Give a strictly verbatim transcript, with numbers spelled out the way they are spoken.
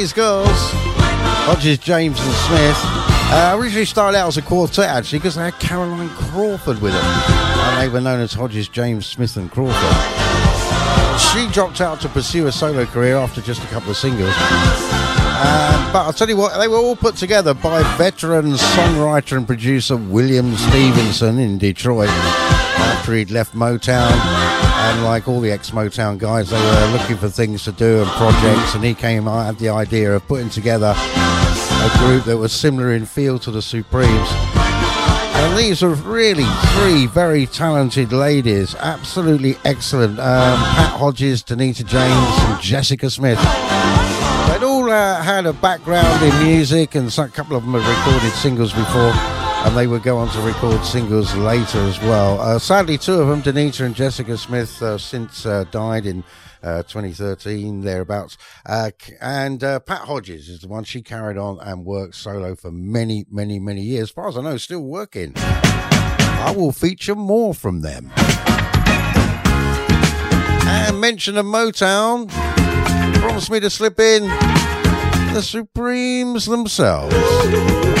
These girls, Hodges, James and Smith, uh, originally started out as a quartet actually because they had Caroline Crawford with them, and they were known as Hodges, James, Smith and Crawford. She dropped out to pursue a solo career after just a couple of singles. Um, but I'll tell you what, they were all put together by veteran songwriter and producer William Stevenson in Detroit after he'd left Motown. And like all the ex-Motown guys, they were looking for things to do and projects, and he came out had the idea of putting together a group that was similar in feel to the Supremes. And these are really three very talented ladies, absolutely excellent. Um, Pat Hodges, Danita James and Jessica Smith. They'd all uh, had a background in music, and a couple of them had recorded singles before, and they would go on to record singles later as well. Uh, sadly, two of them, Danita and Jessica Smith, uh, since uh, died in uh, twenty thirteen, thereabouts. Uh, and uh, Pat Hodges is the one. She carried on and worked solo for many, many, many years. As far as I know, still working. I will feature more from them. And mention of Motown promised me to slip in the Supremes themselves.